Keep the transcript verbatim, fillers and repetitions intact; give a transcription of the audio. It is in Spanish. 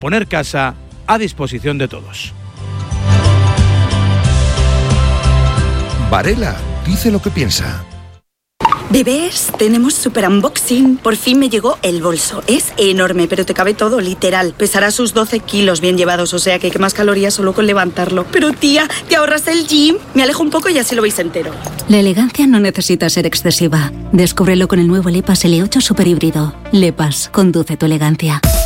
Poner casa a disposición de todos. Varela dice lo que piensa. Bebés, tenemos super unboxing. Por fin me llegó el bolso. Es enorme, pero te cabe todo, literal. Pesará sus doce kilos bien llevados, o sea que quemas calorías solo con levantarlo. Pero tía, ¿te ahorras el gym? Me alejo un poco y así lo veis entero. La elegancia no necesita ser excesiva. Descúbrelo con el nuevo Lepas L ocho Super Híbrido. Lepas, conduce tu elegancia.